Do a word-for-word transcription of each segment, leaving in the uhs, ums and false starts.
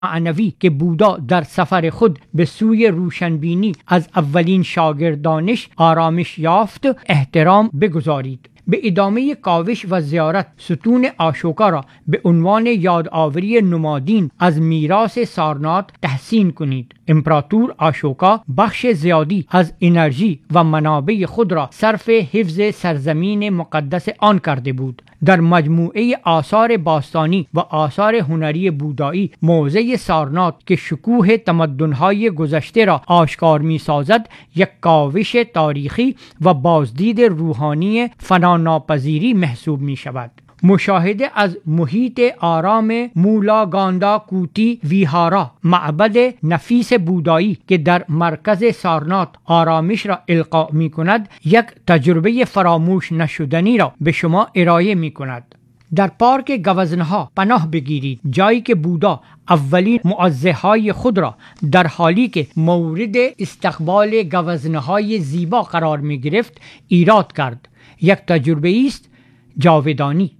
معنوی که بودا در سفر خود به سوی روشنبینی از اولین شاگردانش آرامش یافت احترام بگذارید. به ادامه کاوش و زیارت ستون آشوکا را به عنوان یادآوری نمادین از میراث سارنات تحسین کنید. امپراتور آشوکا بخش زیادی از انرژی و منابع خود را صرف حفظ سرزمین مقدس آن کرده بود. در مجموعه آثار باستانی و آثار هنری بودایی موضع سارنات که شکوه تمدن‌های گذشته را آشکار می‌سازد یک کاوش تاریخی و بازدید روحانی فناناپذیری محسوب می‌شود. مشاهده از محیط آرام مولا گاندا کوتی ویهارا، معبد نفیس بودایی که در مرکز سارنات آرامش را القا می کند، یک تجربه فراموش نشدنی را به شما ارائه می کند. در پارک گوزنها پناه بگیرید، جایی که بودا اولین معزه‌های خود را در حالی که مورد استقبال گوزنهای زیبا قرار می گرفت ایراد کرد. یک تجربه است جاودانی.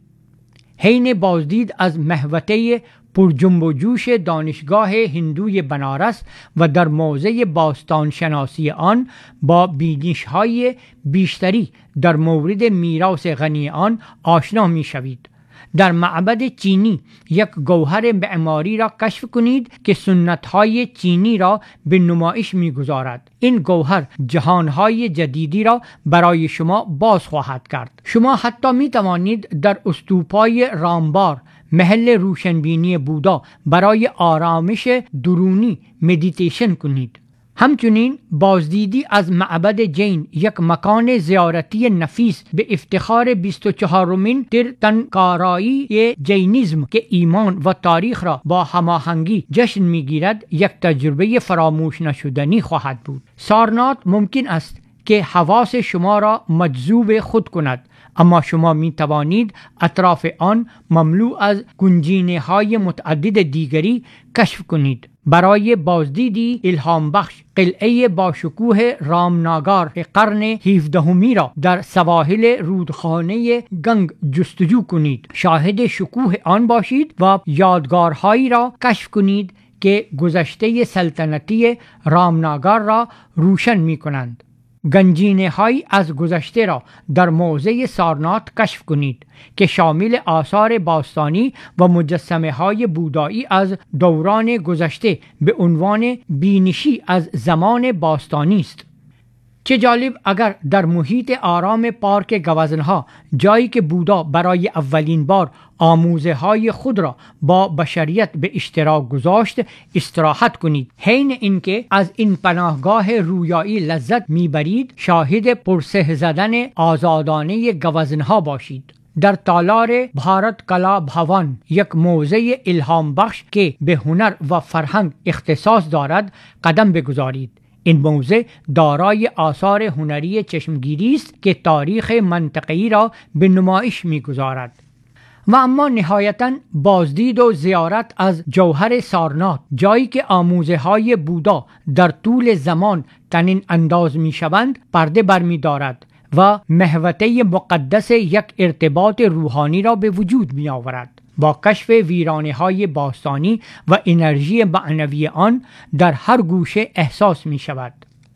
حین بازدید از محوطه پرجنب و جوش دانشگاه هندوی بنارس و در موضع باستان شناسی آن با بینش‌های بیشتری در مورد میراث غنی آن آشنا می شوید. در معبد چینی یک گوهر معماری را کشف کنید که سنت‌های چینی را به نمایش می‌گذارد. این گوهر جهان‌های جدیدی را برای شما باز خواهد کرد. شما حتی می‌توانید در استوپای رامبار، محل روشنبینی بودا، برای آرامش درونی مدیتیشن کنید. همچنین بازدیدی از معبد جین، یک مکان زیارتی نفیس به افتخار بیست و چهارمین تیرتانکارایی جینیزم که ایمان و تاریخ را با هماهنگی جشن میگیرد، یک تجربه فراموش نشدنی خواهد بود. سارنات ممکن است که حواس شما را مجذوب خود کند، اما شما می توانید اطراف آن مملو از گنجینه های متعدد دیگری کشف کنید. برای بازدیدی الهام بخش، قلعه با شکوه رامناگار قرن هفدهمی را در سواحل رودخانه گنگ جستجو کنید. شاهد شکوه آن باشید و یادگارهایی را کشف کنید که گذشته سلطنتی رامناگار را روشن می کنند. گنجینه های از گذشته را در موضع سارنات کشف کنید که شامل آثار باستانی و مجسمه های بودایی از دوران گذشته به عنوان بینشی از زمان باستانی است. چه جالب اگر در محیط آرام پارک گوزنها، جایی که بودا برای اولین بار آموزه های خود را با بشریت به اشتراک گذاشت، استراحت کنید. حین اینکه از این پناهگاه رویایی لذت میبرید، شاهد پرسه زدن آزادانه گوزنها باشید. در تالار بھارت کلا بھوان، یک موضع الهام بخش که به هنر و فرهنگ اختصاص دارد، قدم بگذارید. این موضع دارای آثار هنری چشمگیری است که تاریخ منطقه‌ای را به نمایش می‌گذارد. و اما نهایتاً بازدید و زیارت از جوهر سارنات، جایی که آموزه های بودا در طول زمان تنین انداز می‌شوند، پرده برمی‌دارد و محوطه مقدس یک ارتباط روحانی را به وجود می‌آورد. با کشف ویرانه‌های باستانی و انرژی معنوی آن در هر گوشه احساس می شود.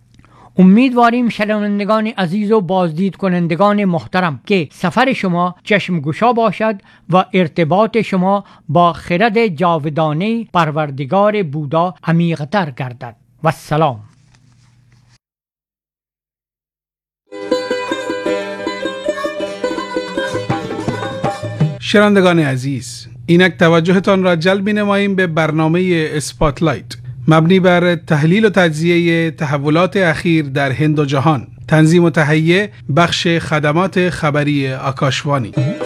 امیدواریم شنوندگان عزیز و بازدید کنندگان محترم که سفر شما چشمگشا باشد و ارتباط شما با خرد جاودانه پروردگار بودا عمیق‌تر گردد. و السلام. شنوندگان عزیز، اینک توجهتان را جلب نماییم به برنامه اسپاتلایت مبنی بر تحلیل و تجزیه تحولات اخیر در هند و جهان، تنظیم و تهیه بخش خدمات خبری آکاشوانی.